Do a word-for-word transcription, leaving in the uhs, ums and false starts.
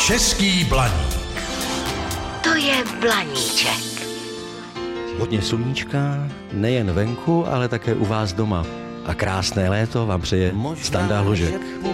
Český Blaník. To je Blaníček. Hodně sluníčka, nejen venku, ale také u vás doma. A krásné léto vám přeje Standa Hložek.